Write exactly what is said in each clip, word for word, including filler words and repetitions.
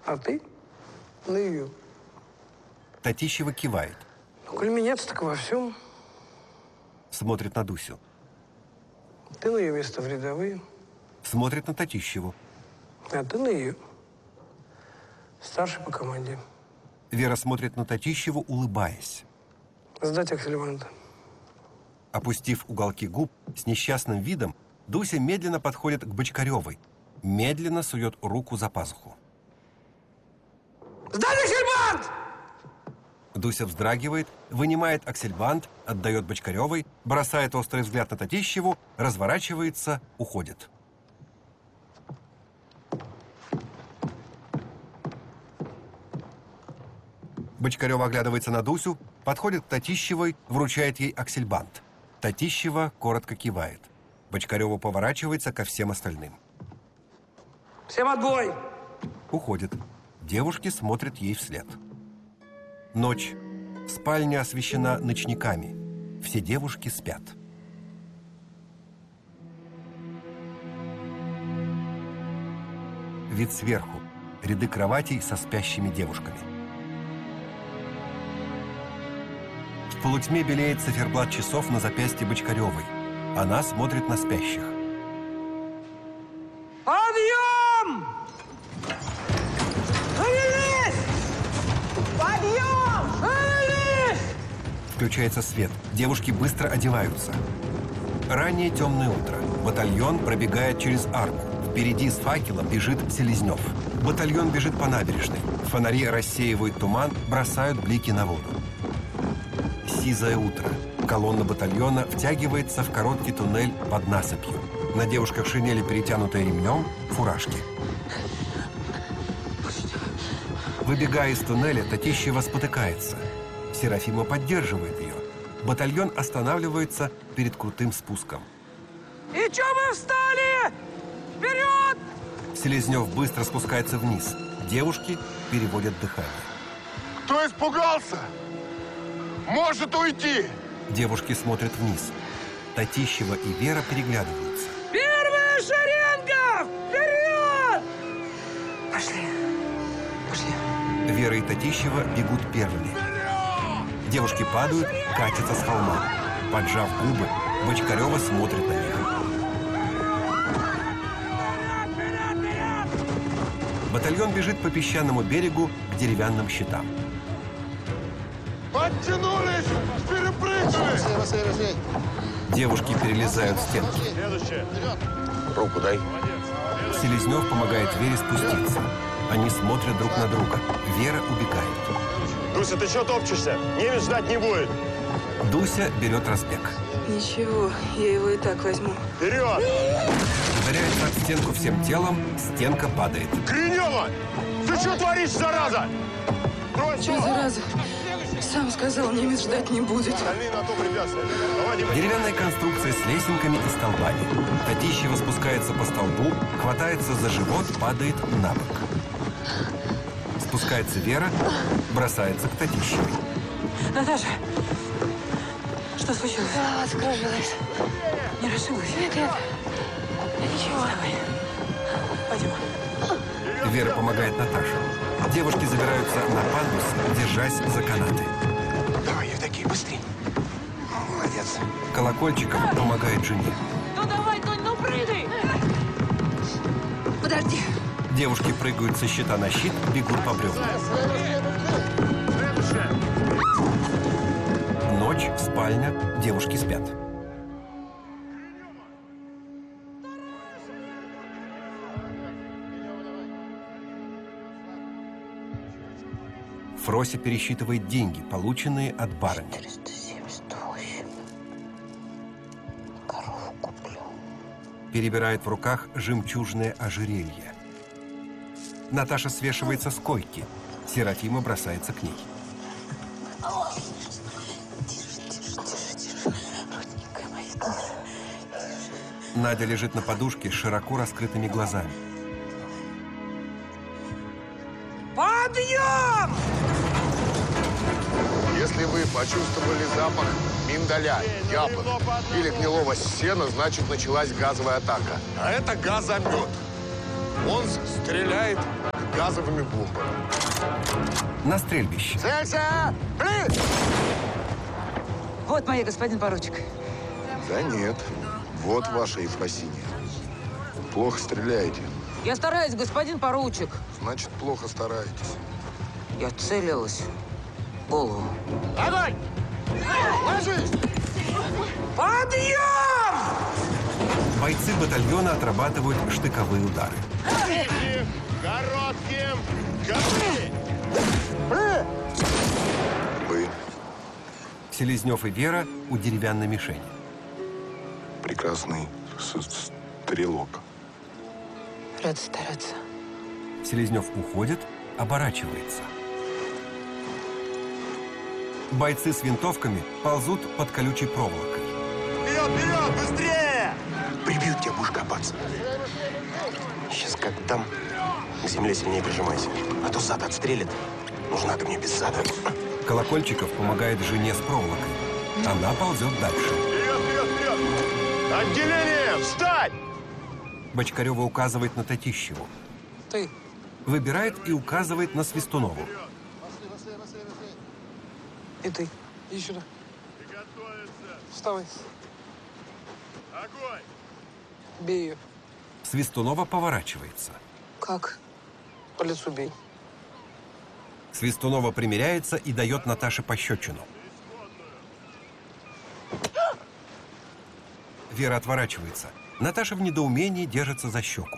А ты на ее. Татищева кивает. Ну, коль меняться, так во всем. Смотрит на Дусю. Ты на ее место в рядовые. Смотрит на Татищеву. А ты на ее. Старший по команде. Вера смотрит на Татищеву, улыбаясь. Сдать аксельбант. Опустив уголки губ, с несчастным видом, Дуся медленно подходит к Бочкаревой. Медленно сует руку за пазуху. Сдать аксельбант! Дуся вздрагивает, вынимает аксельбант, отдает Бочкаревой, бросает острый взгляд на Татищеву, разворачивается, уходит. Бочкарева оглядывается на Дусю, подходит к Татищевой, вручает ей аксельбант. Татищева коротко кивает. Бочкарева поворачивается ко всем остальным. Всем отбой! Уходит. Девушки смотрят ей вслед. Ночь. Спальня освещена ночниками. Все девушки спят. Вид сверху. Ряды кроватей со спящими девушками. В полутьме белеет циферблат часов на запястье Бочкаревой. Она смотрит на спящих. Подъем! Шевелись! Подъем! Шевелись! Включается свет. Девушки быстро одеваются. Раннее темное утро. Батальон пробегает через арку. Впереди с факелом бежит Селезнев. Батальон бежит по набережной. Фонари рассеивают туман, бросают блики на воду. Сизое утро. Колонна батальона втягивается в короткий туннель под насыпью. На девушках шинели, перетянутые ремнем, фуражки. Выбегая из туннеля, Татищева спотыкается. Серафима поддерживает ее. Батальон останавливается перед крутым спуском. И чё мы встали? Вперед! Селезнев быстро спускается вниз. Девушки переводят дыхание. Кто испугался? Может уйти! Девушки смотрят вниз. Татищева и Вера переглядываются. Первая шеренга! Вперед! Пошли. Пошли. Вера и Татищева бегут первыми. Девушки падают, катятся с холма. Поджав губы, Бочкарева смотрит на них. Батальон бежит по песчаному берегу к деревянным щитам. Подтянулись! Перепрыгнули! Девушки перелезают стенки. Руку дай. Селезнев помогает Вере спуститься. Они смотрят друг на друга. Вера убегает. Дуся, ты что топчешься? Немец ждать не будет. Дуся берет разбег. Ничего, я его и так возьму. Вперед! Ударяется об стенку всем телом, стенка падает. Гринева! Ты что творишь, зараза? Че, зараза? Сам сказал, немец ждать не будет. Деревянная конструкция с лесенками и столбами. Татищева спускается по столбу, хватается за живот, падает на бок. Спускается Вера, бросается к Татищевой. Наташа, что случилось? Да, открылась. Не расшиблась? Нет, нет. Ничего. Давай. Пойдем. Вера помогает Наташе. Девушки забираются на пандус, держась за канаты. Давай, Евдокия, быстрей. Молодец. Колокольчиков помогает жене. Ну давай, Тонь, ну прыгай! Подожди. Девушки прыгают со щита на щит, бегут по бревнам. Ночь, спальня, девушки спят. Фрося пересчитывает деньги, полученные от барыни. четыреста семьдесят восемь. Корову куплю. Перебирает в руках жемчужное ожерелье. Наташа свешивается с койки. Серафима бросается к ней. Тише, тише, тише, тише. Родненькая моя, тише. Надя лежит на подушке с широко раскрытыми глазами. Подъем! Если вы почувствовали запах миндаля, яблок или гнилого сена, значит, началась газовая атака. А это газомет. Он стреляет газовыми бомбами. На стрельбище. Целься! Блин! Вот мои, господин поручик. Да нет. Вот ваша Ефросинья. Плохо стреляете. Я стараюсь, господин поручик. Значит, плохо стараетесь. Я целилась в голову. Огонь! Ложись! Подъем! Бойцы батальона отрабатывают штыковые удары. Коротким! Коври! Вы Селезнев и Вера у деревянной мишени. прекрасный с- стрелок. Рад стараться. Селезнев уходит, оборачивается. Бойцы с винтовками ползут под колючей проволокой. Вперед, вперед, быстрее! Прибьют тебя, будешь копаться. Сейчас как там, к земле сильнее прижимайся. А то зад отстрелит. Нужна ты мне без зада. Колокольчиков помогает жене с проволокой. Она ползет дальше. Вперед, вперед, вперед! Отделение! Встать! Бочкарева указывает на Татищеву. Ты. Выбирает и указывает на Свистунову. И ты. Иди сюда. Вставай. Огонь! Бей ее. Свистунова поворачивается. Как? По лицу бей. Свистунова примиряется и дает Наташе пощечину. Вера отворачивается. Наташа в недоумении держится за щеку.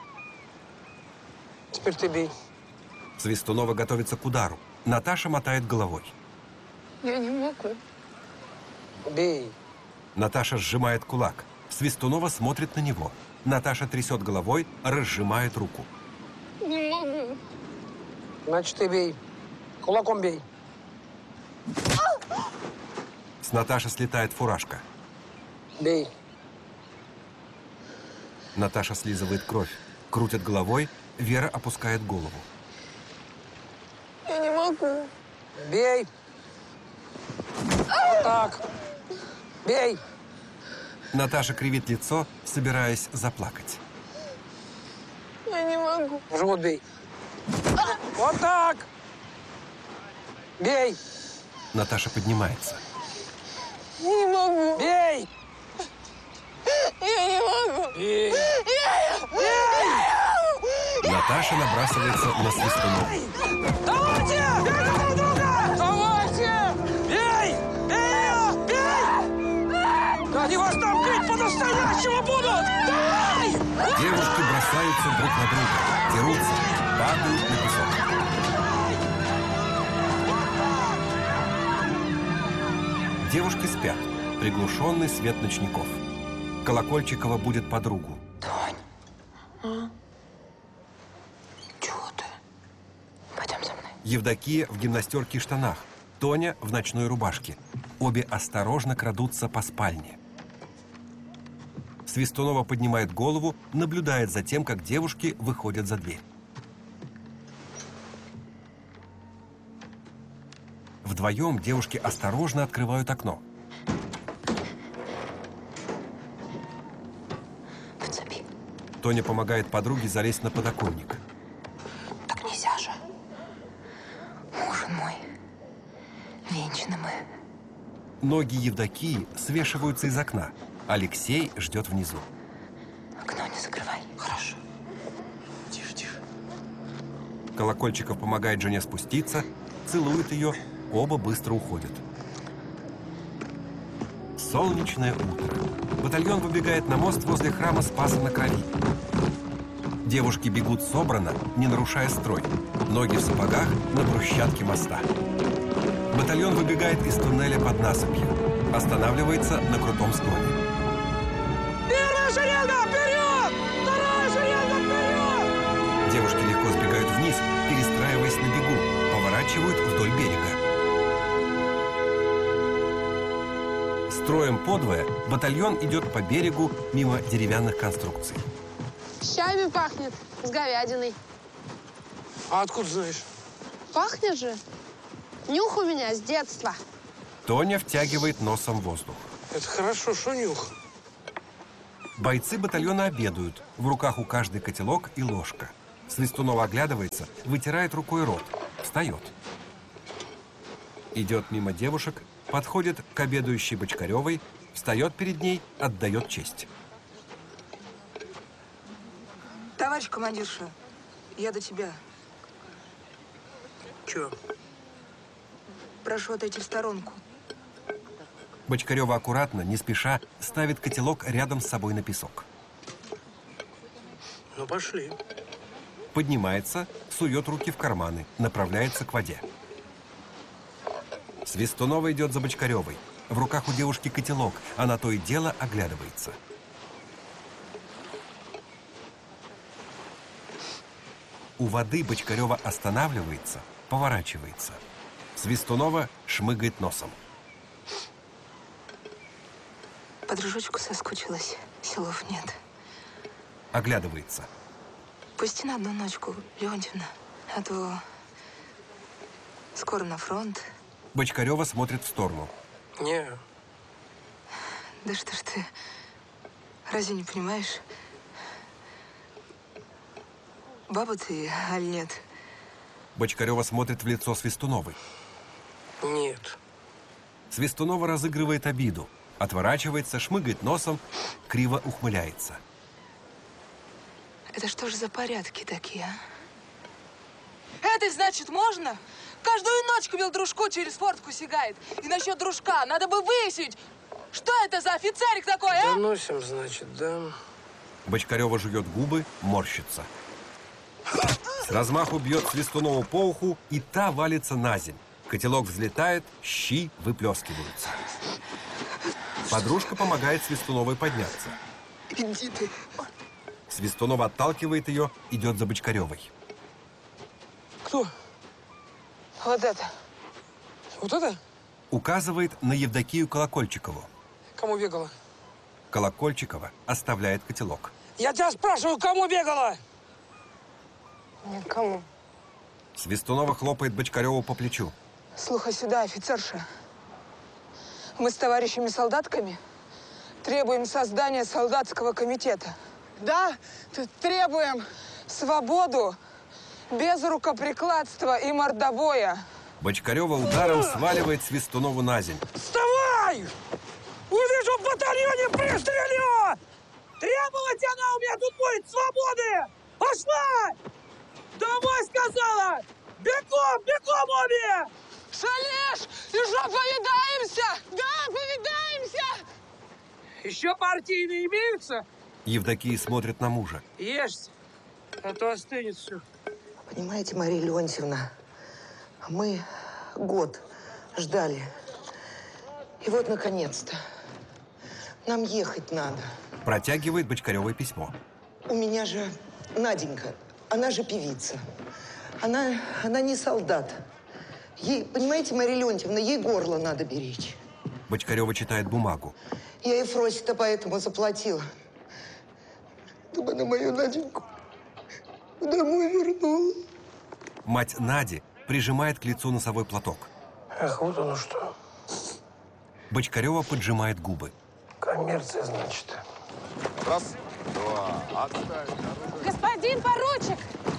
Теперь ты бей. Свистунова готовится к удару. Наташа мотает головой. Я не могу. Бей. Наташа сжимает кулак. Свистунова смотрит на него. Наташа трясет головой, разжимает руку. Не могу. Значит, ты бей. Кулаком бей. С Наташи слетает фуражка. Бей. Наташа слизывает кровь. Крутит головой. Вера опускает голову. Я не могу. Бей. Вот так. Бей. Наташа кривит лицо, собираясь заплакать. Я не могу. В живот бей. Вот так. Бей. Наташа поднимается. Не могу. Бей. Я не могу. Бей. Наташа набрасывается на Свистунову. Давайте! Бей друг друга! Давайте! Бей! Бей! Бей! Да они вас там бить по-настоящему будут! Давай! Девушки бросаются друг на друга, дерутся, падают на песок. Девушки спят. Приглушенный свет ночников. Колокольчикова будет подругу. Тонь. А? Чего ты? Пойдем за мной. Евдокия в гимнастерке и штанах. Тоня в ночной рубашке. Обе осторожно крадутся по спальне. Свистунова поднимает голову, наблюдает за тем, как девушки выходят за дверь. Вдвоем девушки осторожно открывают окно. Подцепи. Тоня помогает подруге залезть на подоконник. Так нельзя же. Ужин мой. Венчаны мы. Ноги Евдокии свешиваются из окна. Алексей ждет внизу. Окно не закрывай. Хорошо. Тише, тише. Колокольчиков помогает жене спуститься, целует ее, оба быстро уходят. Солнечное утро. Батальон выбегает на мост возле храма Спаса на Крови. Девушки бегут собрано, не нарушая строй. Ноги в сапогах на брусчатке моста. Батальон выбегает из туннеля под насыпью. Останавливается на крутом склоне. Первая шеренга! Вперед! Вторая шеренга! Вперед! Девушки легко сбегают вниз, перестраиваясь на бегу, поворачивают вдоль берега. Строем подвое батальон идет по берегу мимо деревянных конструкций. Щами пахнет с говядиной. А откуда знаешь? Пахнет же. Нюх у меня с детства. Тоня втягивает носом воздух. Это хорошо, что нюх. Бойцы батальона обедают. В руках у каждой котелок и ложка. Свистунова оглядывается, вытирает рукой рот, встает. Идет мимо девушек, подходит к обедающей Бочкаревой, встает перед ней, отдает честь. Товарищ командирша, я до тебя. Чё? Прошу отойти в сторонку. Бочкарева аккуратно, не спеша, ставит котелок рядом с собой на песок. Ну, пошли. Поднимается, сует руки в карманы, направляется к воде. Свистунова идет за Бочкаревой. В руках у девушки котелок, она то и дело оглядывается. У воды Бочкарева останавливается, поворачивается. Свистунова шмыгает носом. По дружочку соскучилась, силов нет. Оглядывается. Пусти на одну ночку, Леонтьевна, а то скоро на фронт. Бочкарева смотрит в сторону. Не. Да что ж ты, разве не понимаешь? Баба ты, аль нет? Бочкарева смотрит в лицо Свистуновой. Нет. Свистунова разыгрывает обиду. Отворачивается, шмыгает носом, криво ухмыляется. Это что же за порядки такие, а? Это значит можно? Каждую ночь к дружку через фортку сигает. И насчет дружка надо бы выяснить, что это за офицерик такой, а? Доносим, значит, да? Бочкарева жует губы, морщится. С размаху бьет Свистунову по уху, и та валится на земь. Котелок взлетает, щи выплескиваются. Подружка помогает Свистуновой подняться. Иди ты. Свистунова отталкивает ее, идет за Бочкаревой. Кто? Вот это. Вот это? Указывает на Евдокию Колокольчикову. Кому бегала? Колокольчикова оставляет котелок. Я тебя спрашиваю, кому бегала? Никому. Свистунова хлопает Бочкареву по плечу. Слухай сюда, офицерша. Мы с товарищами-солдатками требуем создания солдатского комитета. Да, требуем свободу без рукоприкладства и мордобоя. Бочкарева ударом сваливает Свистунову на земь. Вставай! Увижу в батальоне, пристрелю! Требовать она у меня тут будет свободы! Пошла! Домой сказала! Бегом, бегом обе! Шалеш! И что, повидаемся? Да, повидаемся! Еще партийные имеются? Евдокия смотрит на мужа. Ешьте, а то остынет все. Понимаете, Мария Леонтьевна, мы год ждали. И вот, наконец-то, нам ехать надо. Протягивает Бочкаревой письмо. У меня же Наденька, она же певица. Она, она не солдат. Ей, понимаете, Мария Леонтьевна, ей горло надо беречь. Бочкарева читает бумагу. Я и Фросе-то поэтому заплатила. Чтобы она мою Наденьку домой вернула. Мать Нади прижимает к лицу носовой платок. Ах, вот оно что. Бочкарева поджимает губы. Коммерция, значит. Раз, два, отставить. Господин поручик!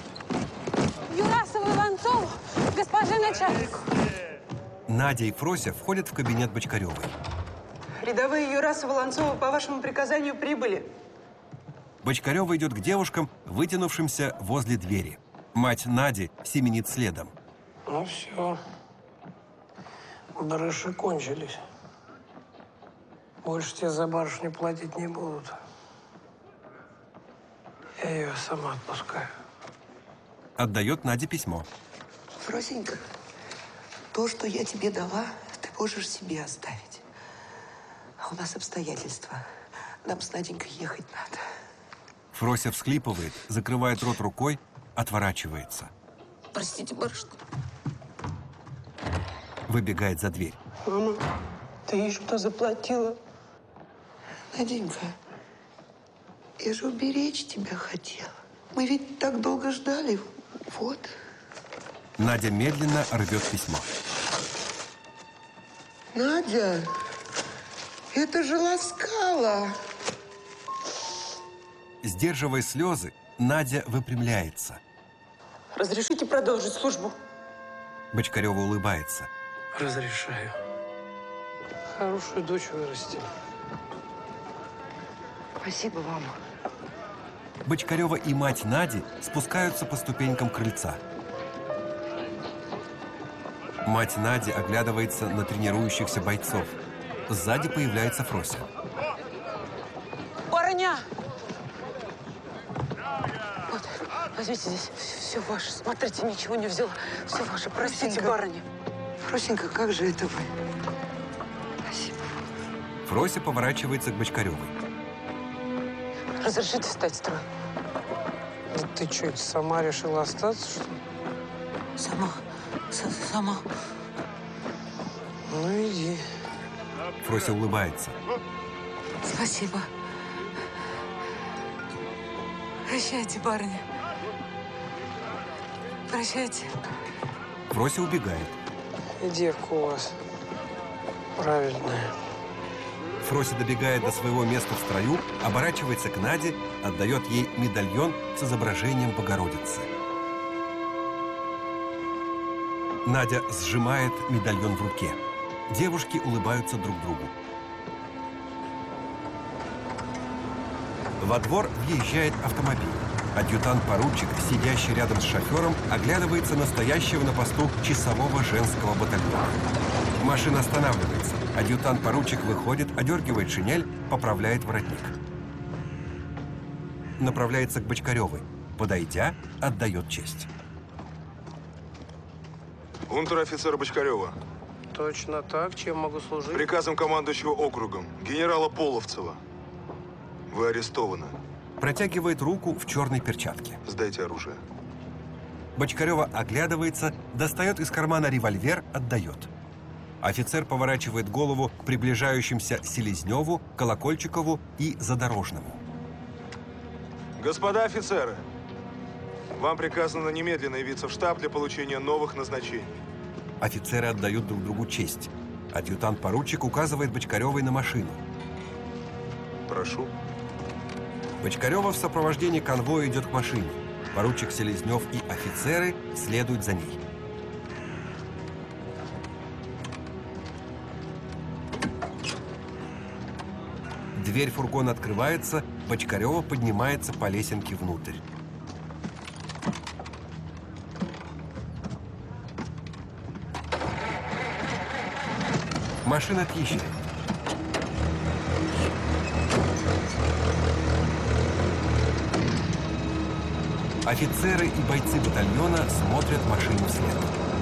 Юрасову Иванцову, госпоже начальнику. Надя и Фрося входят в кабинет Бочкаревой. Рядовые Юрасова Ланцова по вашему приказанию прибыли. Бочкарева идет к девушкам, вытянувшимся возле двери. Мать Нади семенит следом. Ну все. Барыши кончились. Больше тебе за барышню платить не будут. Я ее сама отпускаю. Отдает Наде письмо. Фросенька, то, что я тебе дала, ты можешь себе оставить. А у нас обстоятельства. Нам с Наденькой ехать надо. Фрося всхлипывает, закрывает рот рукой, отворачивается. Простите, барышня. Выбегает за дверь. Мама, ты ей что заплатила? Наденька, я же уберечь тебя хотела. Мы ведь так долго ждали. Вот. Надя медленно рвет письмо. Надя, это же Ласкала. Сдерживая слезы, Надя выпрямляется. Разрешите продолжить службу? Бочкарева улыбается. Разрешаю. Хорошую дочь вырастили. Спасибо вам. Бочкарева и мать Нади спускаются по ступенькам крыльца. Мать Нади оглядывается на тренирующихся бойцов. Сзади появляется Фрося. Барыня! Вот, возьмите здесь, все ваше. Смотрите, ничего не взяла. Все ваше. Простите, Фросенька, барыня. Фросенька, как же это вы? Спасибо. Фрося поворачивается к Бочкаревой. Разрешите встать в строй? Да ты что, сама решила остаться, что ли? Сама. С Сама. Ну, иди. Фрося улыбается. Спасибо. Прощайте, барыня. Прощайте. Фрося убегает. И девка у вас правильная. Фрося добегает до своего места в строю, оборачивается к Наде, отдает ей медальон с изображением Богородицы. Надя сжимает медальон в руке. Девушки улыбаются друг другу. Во двор въезжает автомобиль. Адъютант-поручик, сидящий рядом с шофером, оглядывается на стоящего на посту часового женского батальона. Машина останавливается. Адъютант-поручик выходит, одергивает шинель, поправляет воротник. Направляется к Бочкаревой. Подойдя, отдает честь. Унтер-офицер Бочкарева. Точно так, чем могу служить? Приказом командующего округом, генерала Половцева. Вы арестованы. Протягивает руку в черной перчатке. Сдайте оружие. Бочкарева оглядывается, достает из кармана револьвер, отдает. Офицер поворачивает голову к приближающимся Селезневу, Колокольчикову и Задорожному. Господа офицеры, вам приказано немедленно явиться в штаб для получения новых назначений. Офицеры отдают друг другу честь. Адъютант-поручик указывает Бочкаревой на машину. Прошу. Бочкарева в сопровождении конвоя идет к машине. Поручик Селезнев и офицеры следуют за ней. Дверь фургона открывается, Бочкарева поднимается по лесенке внутрь. Машина отъезжает. Офицеры и бойцы батальона смотрят машине вслед.